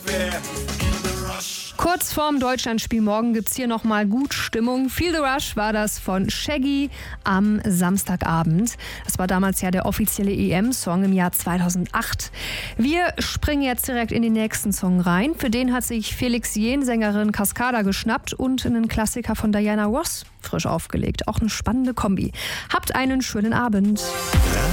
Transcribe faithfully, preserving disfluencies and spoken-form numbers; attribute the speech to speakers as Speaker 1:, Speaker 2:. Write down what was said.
Speaker 1: Kurz vorm Deutschlandspiel morgen gibt's hier nochmal gut Stimmung. Feel the Rush war das von Shaggy am Samstagabend. Das war damals ja der offizielle E M-Song im Jahr zweitausendacht. Wir springen jetzt direkt in den nächsten Song rein. Für den hat sich Felix Jähn, Sängerin Cascada, geschnappt und einen Klassiker von Diana Ross frisch aufgelegt. Auch eine spannende Kombi. Habt einen schönen Abend.